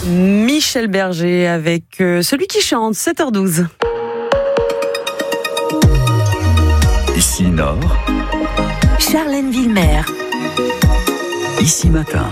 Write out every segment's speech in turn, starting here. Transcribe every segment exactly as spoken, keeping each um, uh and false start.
Michel Berger avec euh, celui qui chante, sept heures douze. Ici Nord, Charlène Villemer. Ici Matin.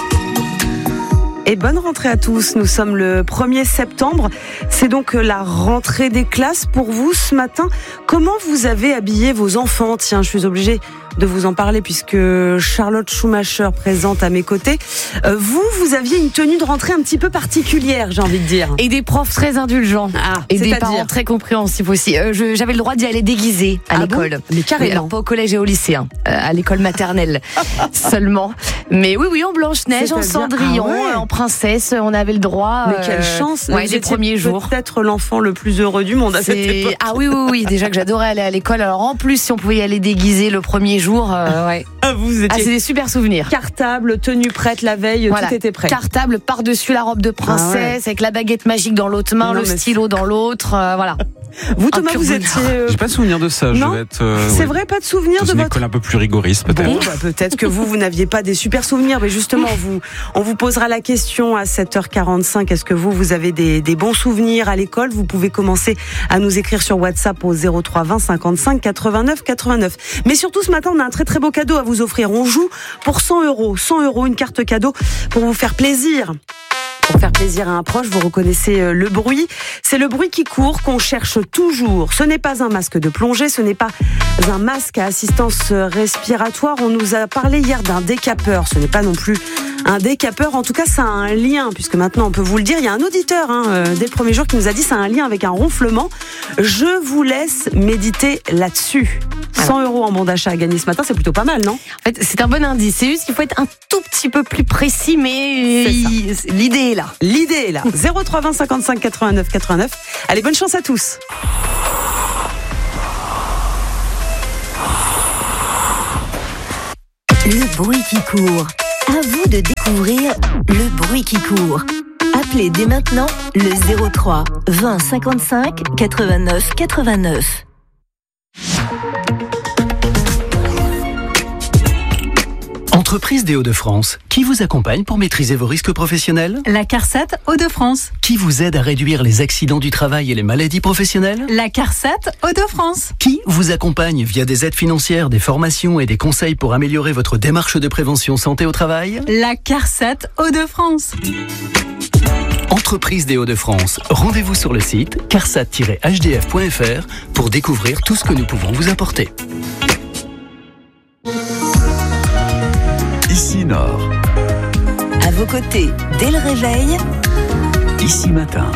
Et bonne rentrée à tous, nous sommes le premier septembre, c'est donc la rentrée des classes pour vous ce matin. Comment vous avez habillé vos enfants ? Tiens, je suis obligée de vous en parler puisque Charlotte Schumacher présente à mes côtés. Euh, vous, vous aviez une tenue de rentrée un petit peu particulière, j'ai envie de dire. Et des profs très indulgents. Ah, et des c'est-à-dire parents très compréhensifs aussi. Euh, je, j'avais le droit d'y aller déguisée à Ah l'école. bon ? Mais carrément. Oui, alors pas au collège et au lycée, hein, euh, à l'école maternelle seulement. Mais oui, oui, en Blanche-Neige, en C'est-à-dire, Cendrillon, ah ouais. en princesse, on avait le droit. Mais quelle euh, chance. Ouais, Vous les étiez premiers jours. Peut-être l'enfant le plus heureux du monde à cette C'est... époque. Ah oui, oui, oui, déjà que j'adorais aller à l'école. Alors en plus, si on pouvait y aller déguisé le premier jour, euh, ouais. Ah, vous Ah, étiez c'est des super souvenirs. cartable, tenue prête la veille, Voilà. tout était prêt. Cartable par-dessus la robe de princesse, Ah ouais. avec la baguette magique dans l'autre main, Non, le mais stylo dans l'autre, euh, voilà. Vous Thomas, pur vous bonheur. étiez... euh, J'ai pas souvenir de ça. Non, je vais être. euh, c'est ouais, vrai, pas de souvenir dans de une votre... école un peu plus rigoriste, peut-être. Bon, bah, peut-être que vous, vous n'aviez pas des super souvenirs, mais justement, vous, on vous posera la question à sept heures quarante-cinq. Est-ce que vous, vous avez des, des bons souvenirs à l'école ? Vous pouvez commencer à nous écrire sur WhatsApp au zéro trois vingt cinquante-cinq quatre-vingt-neuf quatre-vingt-neuf. Mais surtout, ce matin, on a un très très beau cadeau à vous offrir. On joue pour cent euros. cent euros, une carte cadeau pour vous faire plaisir. Pour faire plaisir à un proche, vous reconnaissez le bruit. C'est le bruit qui court qu'on cherche toujours. Ce n'est pas un masque de plongée, ce n'est pas un masque à assistance respiratoire. On nous a parlé hier d'un décapeur. Ce n'est pas non plus un décapeur. En tout cas, ça a un lien, puisque maintenant on peut vous le dire. Il y a un auditeur, hein, euh, dès le premier jour, qui nous a dit ça a un lien avec un ronflement. Je vous laisse méditer là-dessus. cent euros en bon d'achat à gagner ce matin, c'est plutôt pas mal, non ? En fait, c'est un bon indice. C'est juste qu'il faut être un tout petit peu plus précis, mais C'est ça. l'idée est là. L'idée est là. zéro trois vingt cinquante-cinq quatre-vingt-neuf quatre-vingt-neuf. Allez, bonne chance à tous. Le bruit qui court. À vous de découvrir le bruit qui court. Appelez dès maintenant le zéro trois vingt cinquante-cinq quatre-vingt-neuf quatre-vingt-neuf. Entreprise des Hauts-de-France, qui vous accompagne pour maîtriser vos risques professionnels ? La CARSAT Hauts-de-France. Qui vous aide à réduire les accidents du travail et les maladies professionnelles ? La CARSAT Hauts-de-France. Qui vous accompagne via des aides financières, des formations et des conseils pour améliorer votre démarche de prévention santé au travail ? La CARSAT Hauts-de-France. Entreprise des Hauts-de-France, rendez-vous sur le site carsat tiret h d f point f r pour découvrir tout ce que nous pouvons vous apporter. Ici Nord, À vos côtés, dès le réveil, Ici Matin.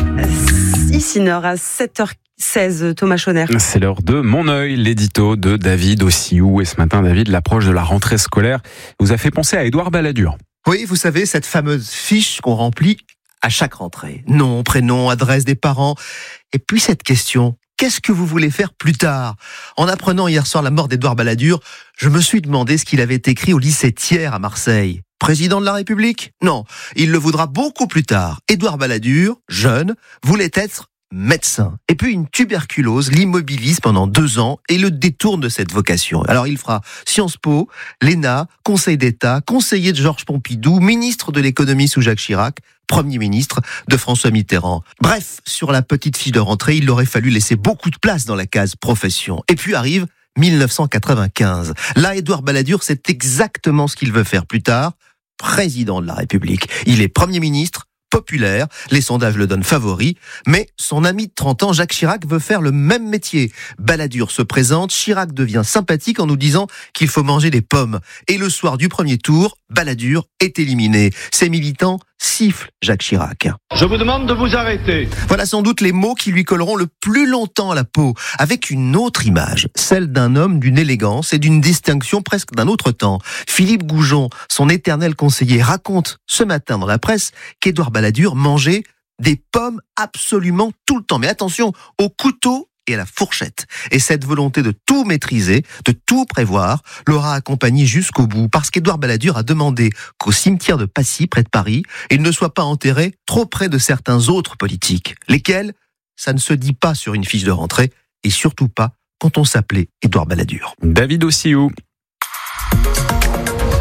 Ici Nord à sept heures seize, Thomas Chonner. C'est l'heure de Mon œil, l'édito de David Ossiou. Et ce matin, David, l'approche de la rentrée scolaire vous a fait penser à Édouard Balladur. Oui, vous savez, cette fameuse fiche qu'on remplit à chaque rentrée. Nom, prénom, adresse des parents. Et puis cette question, qu'est-ce que vous voulez faire plus tard ? En apprenant hier soir la mort d'Édouard Balladur, je me suis demandé ce qu'il avait écrit au lycée Thiers à Marseille. Président de la République ? Non, il le voudra beaucoup plus tard. Édouard Balladur, jeune, voulait être médecin. Et puis une tuberculose l'immobilise pendant deux ans et le détourne de cette vocation. Alors il fera Sciences Po, l'E N A, Conseil d'État, conseiller de Georges Pompidou, ministre de l'économie sous Jacques Chirac, Premier ministre de François Mitterrand. Bref, sur la petite fiche de rentrée, il aurait fallu laisser beaucoup de place dans la case profession. Et puis arrive mille neuf cent quatre-vingt-quinze. Là, Édouard Balladur, c'est exactement ce qu'il veut faire plus tard, président de la République. Il est Premier ministre, populaire, les sondages le donnent favori, mais son ami de trente ans, Jacques Chirac, veut faire le même métier. Balladur se présente, Chirac devient sympathique en nous disant qu'il faut manger des pommes. Et le soir du premier tour, Balladur est éliminé. Ses militants sifflent Jacques Chirac. Je vous demande de vous arrêter. Voilà sans doute les mots qui lui colleront le plus longtemps à la peau, avec une autre image, celle d'un homme d'une élégance et d'une distinction presque d'un autre temps. Philippe Goujon, son éternel conseiller, raconte ce matin dans la presse qu'Édouard Balladur mangeait des pommes absolument tout le temps. Mais attention, au couteau et à la fourchette. Et cette volonté de tout maîtriser, de tout prévoir, l'aura accompagné jusqu'au bout, parce qu'Édouard Balladur a demandé qu'au cimetière de Passy, près de Paris, il ne soit pas enterré trop près de certains autres politiques. Lesquels ? Ça ne se dit pas sur une fiche de rentrée, et surtout pas quand on s'appelait Édouard Balladur. David Ossiou.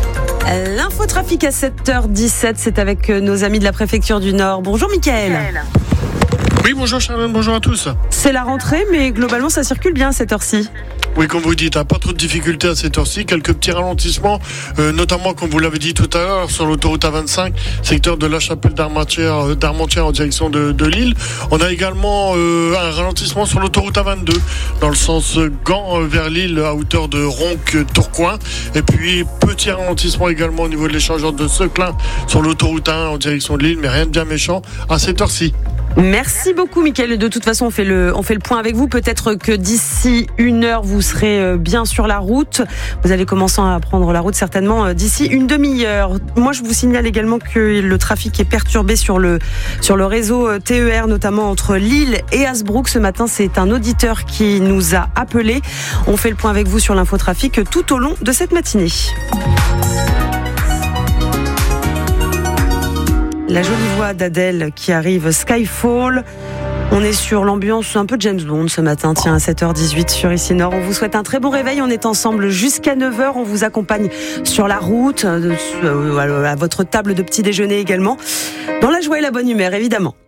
L'infotrafic à sept heures dix-sept, c'est avec nos amis de la préfecture du Nord. Bonjour Mickaël. Oui, bonjour Charlène, bonjour à tous. C'est la rentrée, mais globalement ça circule bien à cette heure-ci. Oui, comme vous dites, pas trop de difficultés à cette heure-ci, quelques petits ralentissements, euh, notamment comme vous l'avez dit tout à l'heure, sur l'autoroute A vingt-cinq, secteur de la Chapelle d'Armentières, d'Armentières en direction de, de Lille. On a également euh, un ralentissement sur l'autoroute A vingt-deux, dans le sens Gand vers Lille, à hauteur de Ronc-Tourcoing. Et puis, petit ralentissement également au niveau de l'échangeur de Seclin sur l'autoroute A un en direction de Lille, mais rien de bien méchant à cette heure-ci. Merci beaucoup Mickaël. De toute façon, on fait le, on fait le point avec vous. Peut-être que d'ici une heure, vous serez bien sur la route. Vous allez commencer à prendre la route certainement d'ici une demi-heure. Moi, je vous signale également que le trafic est perturbé sur le, sur le réseau T E R, notamment entre Lille et Hasbrook. Ce matin, c'est un auditeur qui nous a appelé. On fait le point avec vous sur l'infotrafic tout au long de cette matinée. La jolie voix d'Adèle qui arrive, Skyfall. On est sur l'ambiance un peu James Bond ce matin, tiens, à sept heures dix-huit sur Ici Nord. On vous souhaite un très bon réveil. On est ensemble jusqu'à neuf heures. On vous accompagne sur la route, à votre table de petit déjeuner également. Dans la joie et la bonne humeur, évidemment.